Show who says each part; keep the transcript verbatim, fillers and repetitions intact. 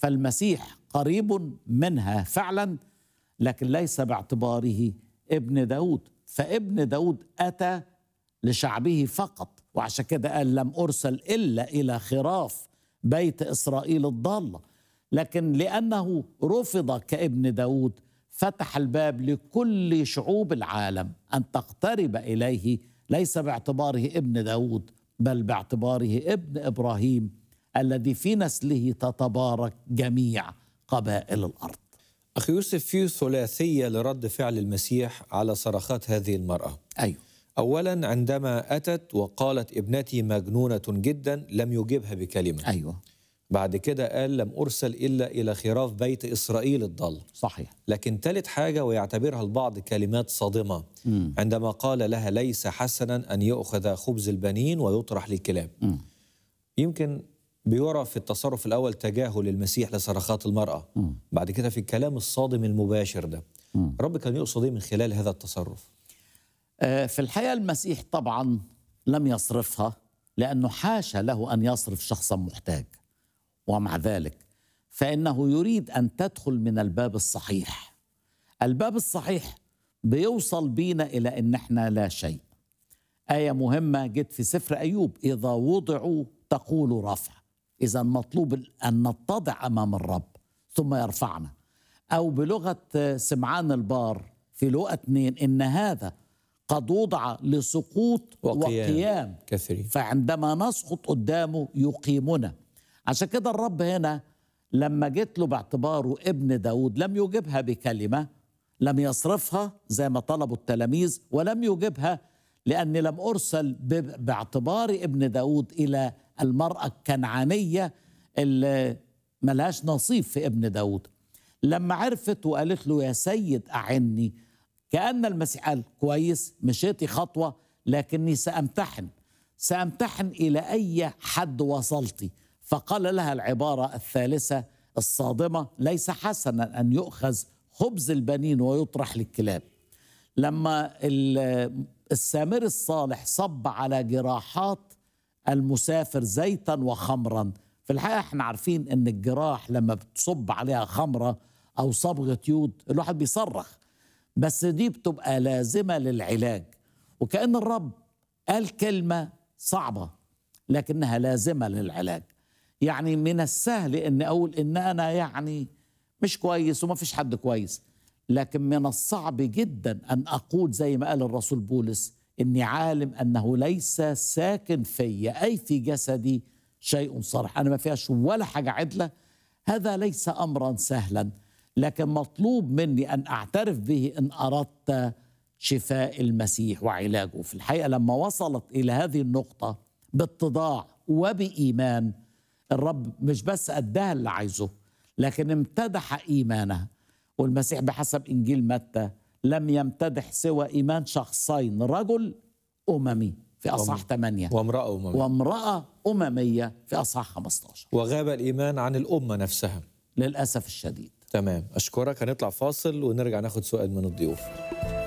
Speaker 1: فالمسيح قريب منها فعلا، لكن ليس باعتباره ابن داود، فابن داود أتى لشعبه فقط، وعشان كده قال لم أرسل إلا إلى خراف بيت إسرائيل الضالة. لكن لأنه رفض كابن داود فتح الباب لكل شعوب العالم أن تقترب إليه، ليس باعتباره ابن داود بل باعتباره ابن إبراهيم الذي في نسله تتبارك جميع قبائل الأرض.
Speaker 2: أخي يوسف، في ثلاثية لرد فعل المسيح على صرخات هذه المرأة.
Speaker 1: أيوه.
Speaker 2: أولا عندما أتت وقالت ابنتي مجنونة جدا لم يجبها بكلمة.
Speaker 1: أيوه.
Speaker 2: بعد كده قال لم أرسل إلا إلى خراف بيت إسرائيل الضال.
Speaker 1: صحيح.
Speaker 2: لكن ثالث حاجة ويعتبرها البعض كلمات صادمة،
Speaker 1: مم.
Speaker 2: عندما قال لها ليس حسنا أن يؤخذ خبز البنين ويطرح للكلاب.
Speaker 1: مم.
Speaker 2: يمكن بيرى في التصرف الأول تجاهل المسيح لصرخات المرأة.
Speaker 1: مم.
Speaker 2: بعد كده في الكلام الصادم المباشر ده،
Speaker 1: مم.
Speaker 2: رب كان يقصد إيه من خلال هذا التصرف؟
Speaker 1: آه، في الحقيقة المسيح طبعا لم يصرفها، لأنه حاشا له أن يصرف شخصا محتاج، ومع ذلك فإنه يريد أن تدخل من الباب الصحيح. الباب الصحيح بيوصل بينا إلى أن احنا لا شيء. آية مهمة جت في سفر أيوب، إذا وضعوا تقول رفع. إذا مطلوب أن نتضع أمام الرب ثم يرفعنا. أو بلغة سمعان البار في لوقا اثنين، إن هذا قد وضع لسقوط وقيام, وقيام.
Speaker 2: كثيرين.
Speaker 1: فعندما نسقط قدامه يقيمنا. عشان كده الرب هنا لما جيت له باعتباره ابن داود لم يجبها بكلمة، لم يصرفها زي ما طلبوا التلاميذ، ولم يجبها لأني لم أرسل باعتبار ابن داود إلى المرأة الكنعانية اللي ملهاش نصيب في ابن داود. لما عرفت وقالت له يا سيد أعني، كأن المسيح قال كويس مشيتي خطوة، لكني سأمتحن سأمتحن إلى أي حد وصلتي. فقال لها العبارة الثالثة الصادمة، ليس حسنا أن يؤخذ خبز البنين ويطرح للكلاب. لما السامر الصالح صب على جراحات المسافر زيتا وخمرا، في الحقيقة احنا عارفين ان الجراح لما بتصب عليها خمرة او صبغة يود الواحد بيصرخ، بس دي بتبقى لازمة للعلاج. وكأن الرب قال كلمة صعبة لكنها لازمة للعلاج. يعني من السهل ان اقول ان انا يعني مش كويس وما فيش حد كويس، لكن من الصعب جدا ان اقول زي ما قال الرسول بولس اني عالم انه ليس ساكن في اي في جسدي شيء صالح، انا ما فيهاش ولا حاجة عدلة. هذا ليس امرا سهلا، لكن مطلوب مني ان اعترف به ان اردت شفاء المسيح وعلاجه. في الحقيقة لما وصلت الى هذه النقطة باتضاع وبإيمان، الرب مش بس أداها اللي عايزه لكن امتدح إيمانها. والمسيح بحسب إنجيل متى لم يمتدح سوى إيمان شخصين، رجل أممي في أصحاح ثمانية
Speaker 2: وامرأة أممية
Speaker 1: وامرأة أممية في أصحاح خمسة عشر.
Speaker 2: وغاب الإيمان عن الأمة نفسها
Speaker 1: للأسف الشديد.
Speaker 2: تمام، أشكرك. هنطلع فاصل ونرجع ناخد سؤال من الضيوف.